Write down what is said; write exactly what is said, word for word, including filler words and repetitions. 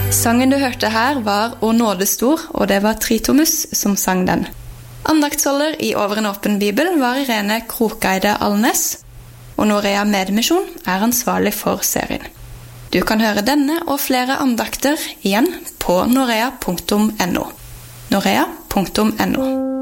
Sangen du hørte her var «Å nåde stor», og det var Tritomus som sang den. Andaktsholder i Over en åpen bibel var Irene Krokeide Alnes, og Norea Medmisjon er ansvarlig for serien. Du kan høre denne og flere andakter igjen på norea punktum no. norea punktum no